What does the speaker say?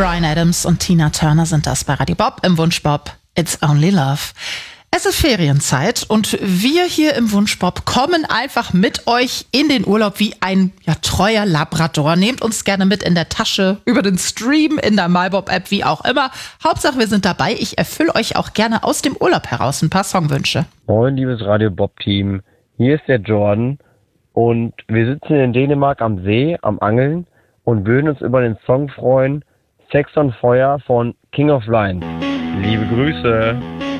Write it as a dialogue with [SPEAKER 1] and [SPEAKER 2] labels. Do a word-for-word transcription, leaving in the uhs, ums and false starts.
[SPEAKER 1] Bryan Adams und Tina Turner sind das bei Radio Bob im Wunschbob It's Only Love. Es ist Ferienzeit und wir hier im Wunschbob kommen einfach mit euch in den Urlaub wie ein ja, treuer Labrador. Nehmt uns gerne mit in der Tasche, über den Stream, in der MyBob-App, wie auch immer. Hauptsache, wir sind dabei. Ich erfülle euch auch gerne aus dem Urlaub heraus ein paar Songwünsche.
[SPEAKER 2] Moin, liebes Radio Bob-Team. Hier ist der Jordan und wir sitzen in Dänemark am See, am Angeln und würden uns über den Song freuen Sex on Fire von King of Lion. Liebe Grüße.